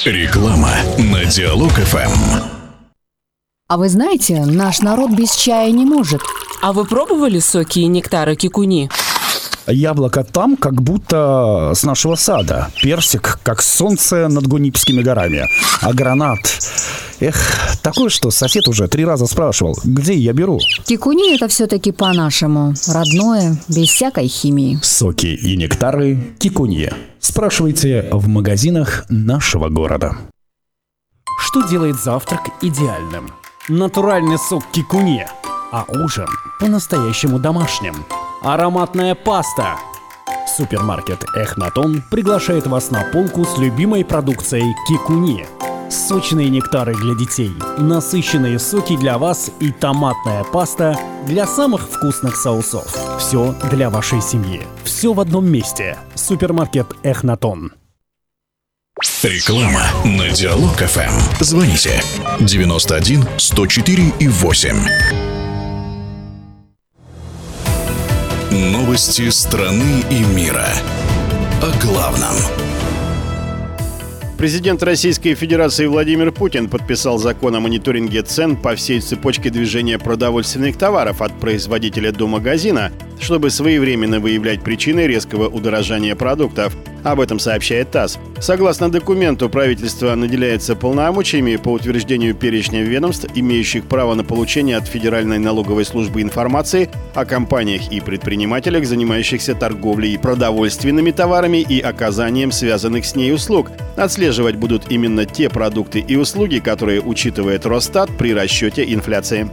Реклама на Диалог ФМ. А вы знаете, наш народ без чая не может. А вы пробовали соки и нектары кикуни? Яблоко там, как будто с нашего сада. Персик, как солнце над Гунипскими горами. А гранат... такое, что сосед уже 3 раза спрашивал, где я беру. Кикуни — это все-таки по-нашему. Родное, без всякой химии. Соки и нектары кикунье. Спрашивайте в магазинах нашего города. Что делает завтрак идеальным? Натуральный сок кикунье, а ужин по-настоящему домашним. Ароматная паста. Супермаркет Эхнатон приглашает вас на полку с любимой продукцией кикунье. Сочные нектары для детей, насыщенные соки для вас и томатная паста для самых вкусных соусов. Все для вашей семьи. Все в одном месте. Супермаркет Эхнатон. Реклама на Диалог ФМ. Звоните 91 104 и 8. Новости страны и мира. О главном. Президент Российской Федерации Владимир Путин подписал закон о мониторинге цен по всей цепочке движения продовольственных товаров от производителя до магазина, чтобы своевременно выявлять причины резкого удорожания продуктов. Об этом сообщает ТАСС. Согласно документу, правительство наделяется полномочиями по утверждению перечня ведомств, имеющих право на получение от Федеральной налоговой службы информации о компаниях и предпринимателях, занимающихся торговлей продовольственными товарами и оказанием связанных с ней услуг. Отслеживать будут именно те продукты и услуги, которые учитывает Росстат при расчете инфляции.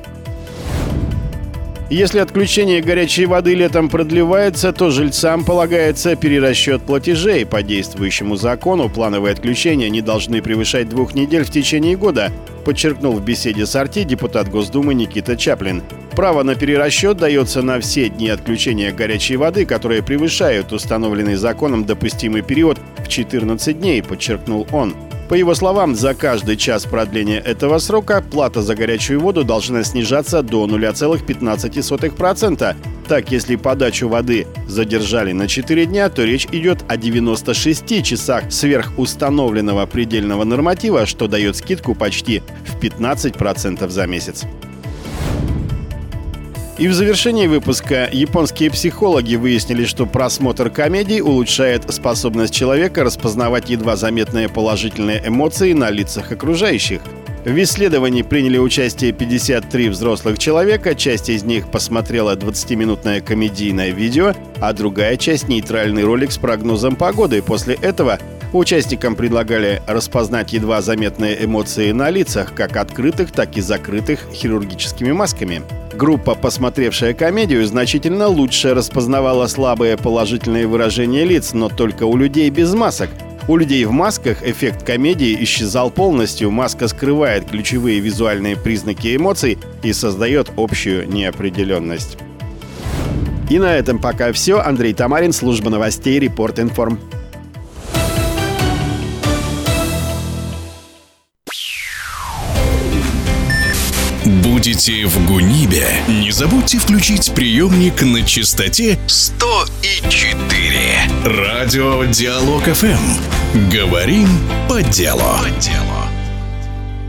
Если отключение горячей воды летом продлевается, то жильцам полагается перерасчет платежей. По действующему закону плановые отключения не должны превышать 2 недель в течение года, подчеркнул в беседе с RT депутат Госдумы Никита Чаплин. Право на перерасчет дается на все дни отключения горячей воды, которые превышают установленный законом допустимый период в 14 дней, подчеркнул он. По его словам, за каждый час продления этого срока плата за горячую воду должна снижаться до 0,15%. Так, если подачу воды задержали на 4 дня, то речь идет о 96 часах сверх установленного предельного норматива, что дает скидку почти в 15% за месяц. И в завершении выпуска японские психологи выяснили, что просмотр комедий улучшает способность человека распознавать едва заметные положительные эмоции на лицах окружающих. В исследовании приняли участие 53 взрослых человека, часть из них посмотрела 20-минутное комедийное видео, а другая часть — нейтральный ролик с прогнозом погоды. После этого участникам предлагали распознать едва заметные эмоции на лицах, как открытых, так и закрытых хирургическими масками. Группа, посмотревшая комедию, значительно лучше распознавала слабые положительные выражения лиц, но только у людей без масок. У людей в масках эффект комедии исчезал полностью. Маска скрывает ключевые визуальные признаки эмоций и создает общую неопределенность. И на этом пока все. Андрей Тамарин, служба новостей, Репорт Информ. Будете в Гунибе? Не забудьте включить приемник на частоте 100,4. Радио Диалог ФМ. Говорим по делу.